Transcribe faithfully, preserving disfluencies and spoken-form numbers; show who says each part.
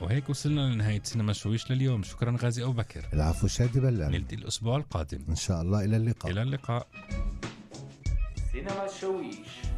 Speaker 1: وهيك وصلنا لنهاية سينما شويش لليوم. شكرا غازي أبو بكر.
Speaker 2: العفو شادي بلان.
Speaker 1: نلتقي الأسبوع القادم
Speaker 2: إن شاء الله. إلى اللقاء.
Speaker 1: إلى اللقاء.
Speaker 3: سينما شويش.